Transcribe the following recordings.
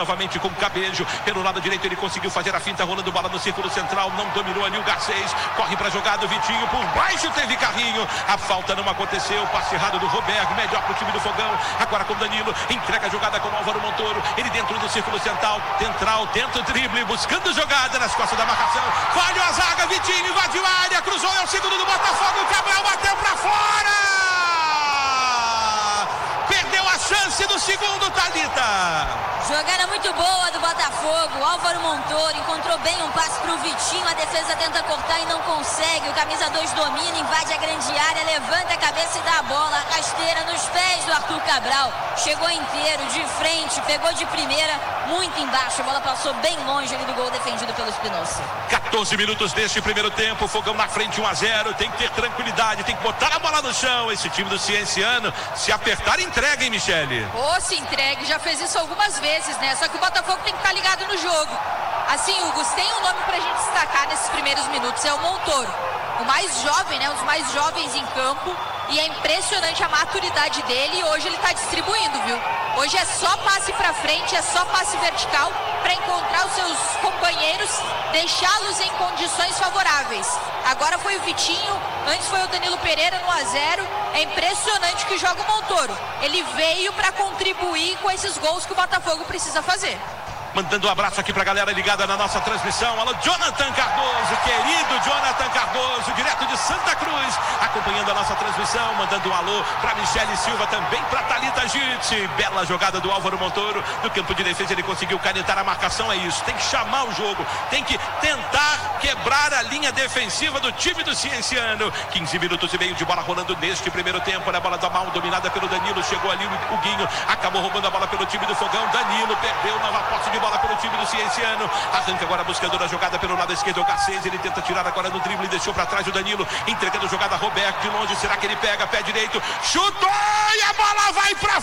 novamente com o Cabejo. Pelo lado direito ele conseguiu fazer a finta, rolando bola no círculo central. Não dominou ali o Garcês. Corre pra jogada o Vitinho. Por baixo teve Carrinho. A falta não aconteceu. Passe errado do Roberto. Melhor pro time do Fogão. Agora com Danilo. Entrega a jogada com o Álvaro Montoro. Ele dentro do círculo central. Tenta o drible. Buscando jogada nas costas da marcação. Falhou a zaga. Vitinho invadiu a área. Cruzou. É o segundo do Botafogo. O Cabral bateu pra fora. Perdeu a chance do segundo, Thalita. Jogada muito boa do Botafogo. O Álvaro Montoro encontrou bem um passe pro Vitinho. A defesa tenta cortar e não consegue. O camisa 2 domina, invade a grande área, levanta a cabeça e dá a bola. A rasteira nos pés do Arthur Cabral. Chegou inteiro, de frente, pegou de primeira, muito embaixo. A bola passou bem longe ali do gol defendido pelo Espinosa. 14 minutos deste primeiro tempo. Fogão na frente 1-0. Tem que ter tranquilidade, tem que botar a bola no chão. Esse time do Cienciano, se apertar, entrega, hein, Michele? Se entregue, já fez isso algumas vezes, né? Só que o Botafogo tem que estar ligado no jogo. Assim, Hugo, tem um nome pra gente destacar nesses primeiros minutos, é o Montoro. O mais jovem, né? Os mais jovens em campo. E é impressionante a maturidade dele. E hoje ele tá distribuindo, viu? Hoje é só passe pra frente, é só passe vertical para encontrar os seus companheiros, deixá-los em condições favoráveis. Agora foi o Vitinho, antes foi o Danilo Pereira no 1-0. É impressionante que joga o Montoro. Ele veio para contribuir com esses gols que o Botafogo precisa fazer. Mandando um abraço aqui pra galera ligada na nossa transmissão. Alô, Jonathan Cardoso, querido Jonathan Cardoso, direto de Santa Cruz, acompanhando a nossa transmissão, mandando um alô pra Michele Silva, também pra Thalita Gitti. Bela jogada do Álvaro Montoro, no campo de defesa ele conseguiu canetar a marcação, é isso, tem que chamar o jogo, tem que tentar quebrar a linha defensiva do time do Cienciano. 15 minutos e meio de bola rolando neste primeiro tempo, a bola da mal dominada pelo Danilo, chegou ali o Guinho, acabou roubando a bola pelo time do Fogão. Danilo perdeu nova posse de bola pelo time do Cienciano, arranca agora buscando a jogada pelo lado esquerdo, o Garcês, ele tenta tirar agora no drible, deixou para trás o Danilo, entregando a jogada a Roberto, de longe, será que ele pega, pé direito, chutou e a bola vai para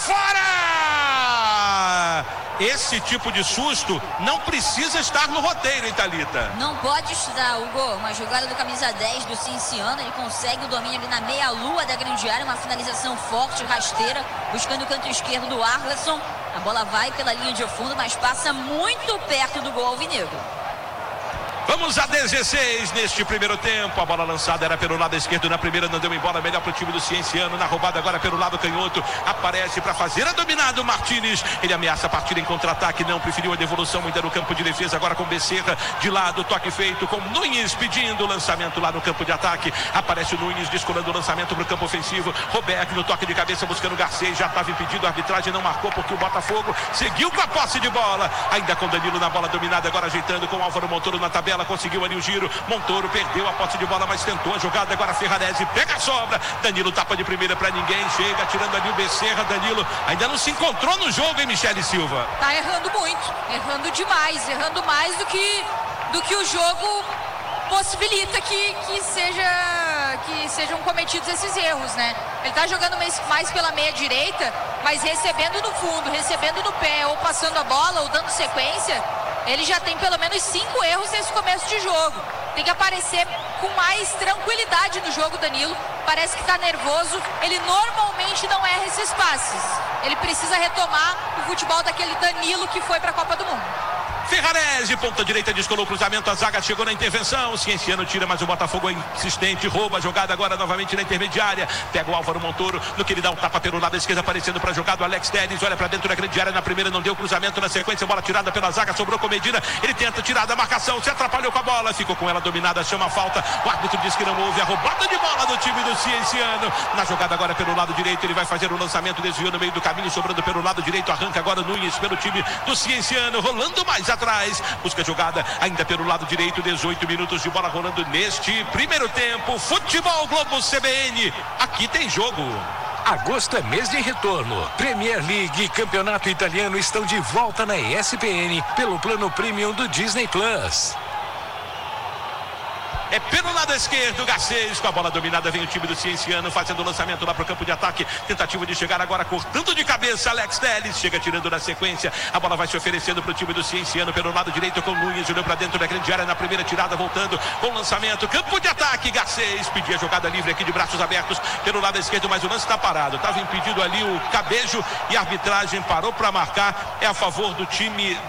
fora! Esse tipo de susto não precisa estar no roteiro, hein, Thalita? Não pode estar, Hugo. Uma jogada do camisa 10 do Cienciano, ele consegue o domínio ali na meia-lua da grande área, uma finalização forte, rasteira, buscando o canto esquerdo do Arleson. A bola vai pela linha de fundo, mas passa muito perto do gol alvinegro. Vamos a 16 neste primeiro tempo. A bola lançada era pelo lado esquerdo na primeira, não deu embora, melhor para o time do Cienciano. Na roubada agora pelo lado canhoto, aparece para fazer a dominada o Martínez. Ele ameaça partir em contra-ataque, não, preferiu a devolução ainda no campo de defesa. Agora com Becerra de lado, toque feito com Nunes pedindo o lançamento lá no campo de ataque. Aparece o Nunes descolando o lançamento para o campo ofensivo. Roberto no toque de cabeça buscando o Garcês, já estava impedido, a arbitragem não marcou porque o Botafogo seguiu com a posse de bola. Ainda com Danilo na bola dominada, agora ajeitando com o Álvaro Montoro na tabela. Conseguiu ali o giro, Montoro perdeu a posse de bola, mas tentou a jogada, agora Ferrarese pega a sobra, Danilo tapa de primeira para ninguém, chega tirando ali o Becerra. Danilo ainda não se encontrou no jogo, hein, Michele Silva? Tá errando muito, errando demais, errando mais do que o jogo possibilita que sejam cometidos esses erros, né? Ele tá jogando mais pela meia direita, mas recebendo no fundo, recebendo no pé, ou passando a bola, ou dando sequência. Ele já tem pelo menos 5 erros nesse começo de jogo. Tem que aparecer com mais tranquilidade no jogo, Danilo. Parece que está nervoso. Ele normalmente não erra esses passes. Ele precisa retomar o futebol daquele Danilo que foi para a Copa do Mundo. Ferrarese, ponta direita, descolou o cruzamento, a zaga chegou na intervenção, o Cienciano tira, mas o Botafogo é insistente, rouba a jogada agora novamente na intermediária, pega o Álvaro Montoro, no que ele dá um tapa pelo lado esquerdo, aparecendo para jogar do Alex Telles, olha para dentro da grande área, na primeira não deu cruzamento, na sequência bola tirada pela zaga, sobrou com Medina, ele tenta tirar da marcação, se atrapalhou com a bola, ficou com ela dominada, chama a falta, o árbitro diz que não houve a roubada de bola do time do Cienciano, na jogada agora pelo lado direito, ele vai fazer o lançamento, desviou no meio do caminho, sobrando pelo lado direito, arranca agora o Nunes pelo time do Cienciano, rolando mais atrás, busca a jogada ainda pelo lado direito, 18 minutos de bola rolando neste primeiro tempo. Futebol Globo CBN, aqui tem jogo. Agosto é mês de retorno. Premier League e Campeonato Italiano estão de volta na ESPN pelo plano Premium do Disney Plus. É pelo lado esquerdo, Garcês com a bola dominada, vem o time do Cienciano fazendo o lançamento lá para o campo de ataque, tentativa de chegar agora cortando de cabeça, Alex Telles chega tirando na sequência, a bola vai se oferecendo para o time do Cienciano pelo lado direito com Nunes, olhou para dentro da grande área na primeira tirada, voltando com o lançamento, campo de ataque, Garcês pedia jogada livre aqui de braços abertos pelo lado esquerdo, mas o lance está parado, estava impedido ali o Cabejo e a arbitragem parou para marcar, é a favor do time